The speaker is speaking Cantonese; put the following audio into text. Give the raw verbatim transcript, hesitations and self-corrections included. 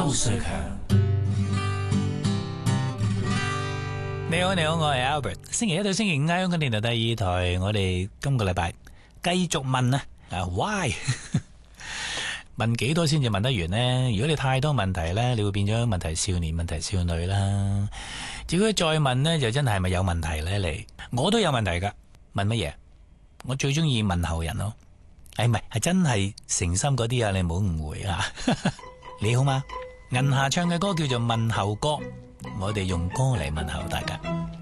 周瑞強。你好，你好，我係 Albert。星期一到星期五，香港電台第二台，我哋今個禮拜繼續問啊，啊 why？ 問幾多先至問得完呢？如果你太多問題呢，你會變咗問題少年、問題少女啦。如果再問呢，就真係咪有問題呢？你我都有問題噶。問乜嘢？我最中意問候人咯。誒，唔係，係真係誠心嗰啲啊！你唔好誤會啊。你好嗎？銀霞唱嘅歌叫做問候歌，我哋用歌嚟問候大家。